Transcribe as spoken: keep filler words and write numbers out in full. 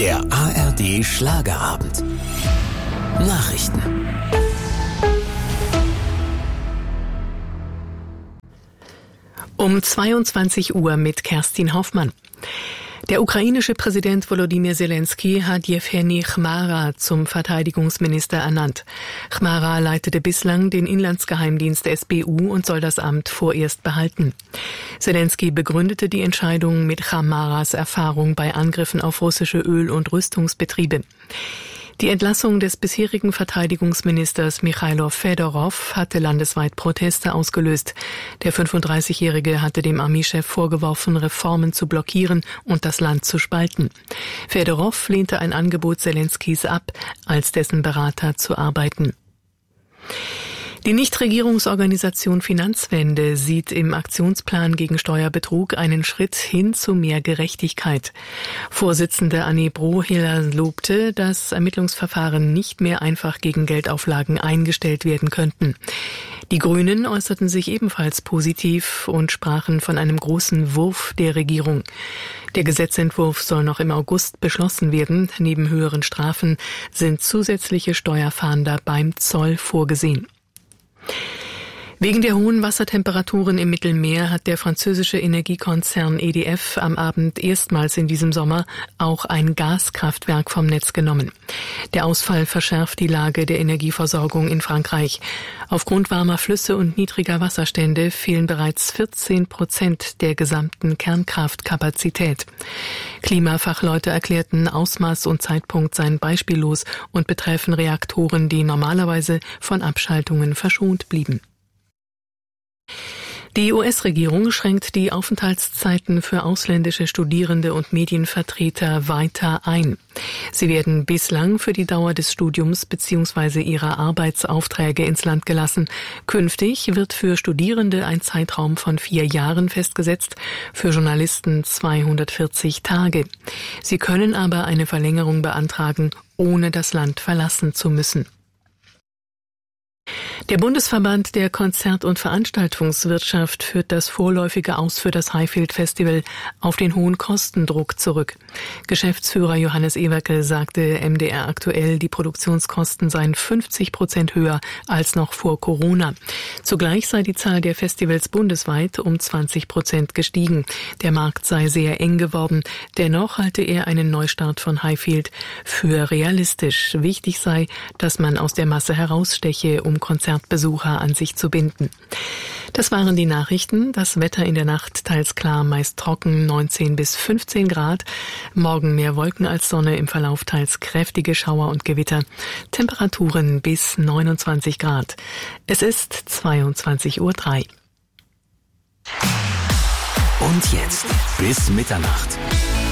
Der A R D Schlagerabend. Nachrichten. Um zweiundzwanzig Uhr mit Kerstin Hoffmann. Der ukrainische Präsident Volodymyr Zelensky hat Jewgeni Chmara zum Verteidigungsminister ernannt. Chmara leitete bislang den Inlandsgeheimdienst der S B U und soll das Amt vorerst behalten. Zelensky begründete die Entscheidung mit Chmaras Erfahrung bei Angriffen auf russische Öl- und Rüstungsbetriebe. Die Entlassung des bisherigen Verteidigungsministers Michailo Fedorov hatte landesweit Proteste ausgelöst. Der fünfunddreißigjährige hatte dem Armeechef vorgeworfen, Reformen zu blockieren und das Land zu spalten. Fedorov lehnte ein Angebot Zelenskys ab, als dessen Berater zu arbeiten. Die Nichtregierungsorganisation Finanzwende sieht im Aktionsplan gegen Steuerbetrug einen Schritt hin zu mehr Gerechtigkeit. Vorsitzende Annie Brohiller lobte, dass Ermittlungsverfahren nicht mehr einfach gegen Geldauflagen eingestellt werden könnten. Die Grünen äußerten sich ebenfalls positiv und sprachen von einem großen Wurf der Regierung. Der Gesetzentwurf soll noch im August beschlossen werden. Neben höheren Strafen sind zusätzliche Steuerfahnder beim Zoll vorgesehen. Wegen der hohen Wassertemperaturen im Mittelmeer hat der französische Energiekonzern E D F am Abend erstmals in diesem Sommer auch ein Gaskraftwerk vom Netz genommen. Der Ausfall verschärft die Lage der Energieversorgung in Frankreich. Aufgrund warmer Flüsse und niedriger Wasserstände fehlen bereits vierzehn Prozent der gesamten Kernkraftkapazität. Klimafachleute erklärten, Ausmaß und Zeitpunkt seien beispiellos und betreffen Reaktoren, die normalerweise von Abschaltungen verschont blieben. Die U S-Regierung schränkt die Aufenthaltszeiten für ausländische Studierende und Medienvertreter weiter ein. Sie werden bislang für die Dauer des Studiums bzw. ihrer Arbeitsaufträge ins Land gelassen. Künftig wird für Studierende ein Zeitraum von vier Jahren festgesetzt, für Journalisten zweihundertvierzig Tage. Sie können aber eine Verlängerung beantragen, ohne das Land verlassen zu müssen. Der Bundesverband der Konzert- und Veranstaltungswirtschaft führt das vorläufige Aus für das Highfield Festival auf den hohen Kostendruck zurück. Geschäftsführer Johannes Ewerke sagte M D R aktuell, die Produktionskosten seien fünfzig Prozent höher als noch vor Corona. Zugleich sei die Zahl der Festivals bundesweit um zwanzig Prozent gestiegen. Der Markt sei sehr eng geworden. Dennoch halte er einen Neustart von Highfield für realistisch. Wichtig sei, dass man aus der Masse heraussteche, um Konzertbesucher an sich zu binden. Das waren die Nachrichten. Das Wetter in der Nacht teils klar, meist trocken, neunzehn bis fünfzehn Grad. Morgen mehr Wolken als Sonne, im Verlauf teils kräftige Schauer und Gewitter. Temperaturen bis neunundzwanzig Grad. Es ist zweiundzwanzig Uhr drei. Und jetzt bis Mitternacht.